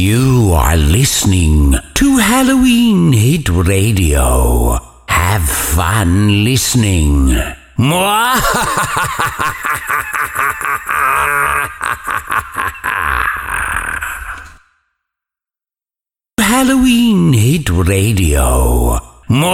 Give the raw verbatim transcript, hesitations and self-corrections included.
You are listening to Halloween Hit Radio. Have fun listening. Halloween Hit Radio.